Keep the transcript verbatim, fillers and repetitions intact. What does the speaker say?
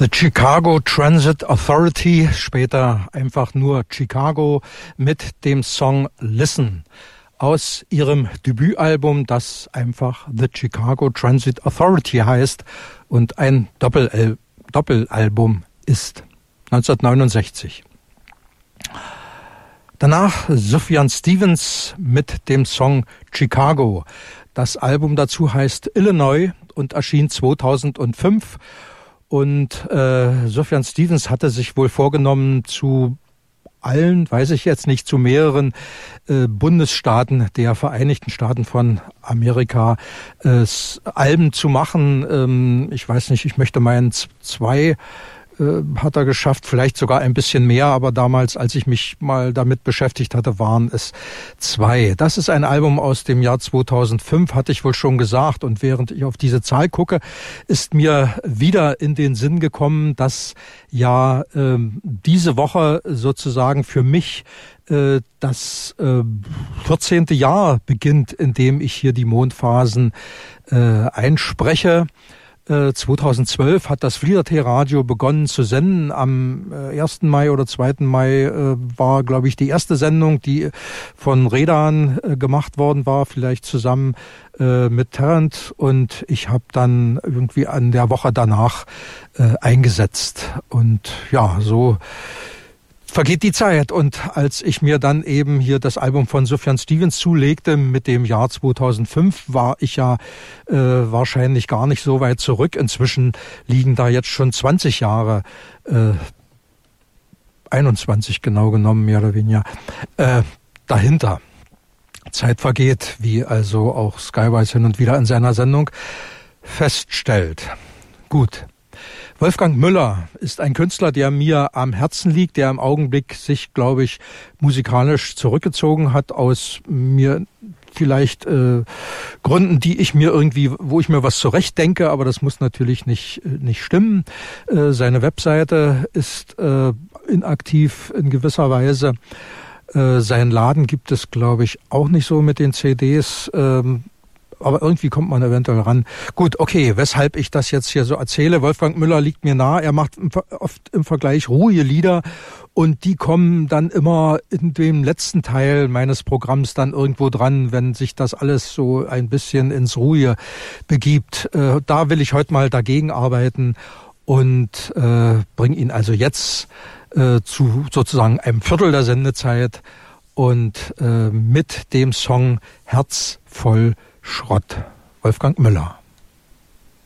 The Chicago Transit Authority, später einfach nur Chicago, mit dem Song Listen aus ihrem Debütalbum, das einfach The Chicago Transit Authority heißt und ein Doppel- Doppelalbum ist, neunzehnhundertneunundsechzig. Danach Sufjan Stevens mit dem Song Chicago. Das Album dazu heißt Illinois und erschien zweitausendfünf. Und äh, Sufjan Stevens hatte sich wohl vorgenommen, zu allen, weiß ich jetzt nicht, zu mehreren äh, Bundesstaaten der Vereinigten Staaten von Amerika äh, Alben zu machen. Ähm, ich weiß nicht, ich möchte meinen zwei äh, hat er geschafft, vielleicht sogar ein bisschen mehr, aber damals, als ich mich mal damit beschäftigt hatte, waren es zwei. Das ist ein Album aus dem Jahr zweitausendfünf, hatte ich wohl schon gesagt, und während ich auf diese Zahl gucke, ist mir wieder in den Sinn gekommen, dass ja äh, diese Woche sozusagen für mich äh, das äh, vierzehnte Jahr beginnt, in dem ich hier die Mondphasen äh, einspreche. zweitausendzwölf hat das Fliederthee-Radio begonnen zu senden. Am ersten Mai oder zweiten Mai äh, war, glaube ich, die erste Sendung, die von Redan äh, gemacht worden war, vielleicht zusammen äh, mit Tarrant. Und ich habe dann irgendwie an der Woche danach äh, eingesetzt. Und ja, so vergeht die Zeit. Und als ich mir dann eben hier das Album von Sufjan Stevens zulegte mit dem Jahr zweitausendfünf, war ich ja äh, wahrscheinlich gar nicht so weit zurück. Inzwischen liegen da jetzt schon zwanzig Jahre, äh, einundzwanzig genau genommen, mehr oder weniger, äh, dahinter. Zeit vergeht, wie also auch Skywise hin und wieder in seiner Sendung feststellt. Gut. Wolfgang Müller ist ein Künstler, der mir am Herzen liegt, der im Augenblick sich, glaube ich, musikalisch zurückgezogen hat aus mir vielleicht äh, Gründen, die ich mir irgendwie, wo ich mir was zurecht denke, aber das muss natürlich nicht nicht stimmen. Äh, seine Webseite ist äh, inaktiv in gewisser Weise. Äh, seinen Laden gibt es, glaube ich, auch nicht so mit den C Ds. Ähm, Aber irgendwie kommt man eventuell ran. Gut, okay, weshalb ich das jetzt hier so erzähle. Wolfgang Müller liegt mir nah. Er macht oft im Vergleich ruhige Lieder und die kommen dann immer in dem letzten Teil meines Programms dann irgendwo dran, wenn sich das alles so ein bisschen ins Ruhige begibt. Äh, da will ich heute mal dagegen arbeiten und äh, bringe ihn also jetzt äh, zu sozusagen einem Viertel der Sendezeit und äh, mit dem Song Herz voll Schrott. Wolfgang Müller.